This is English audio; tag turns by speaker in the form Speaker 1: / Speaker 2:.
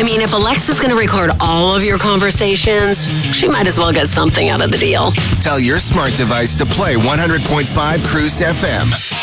Speaker 1: I mean, if Alexa's going to record all of your conversations, she might as well get something out of the deal.
Speaker 2: Tell your smart device to play 100.5 Cruise FM.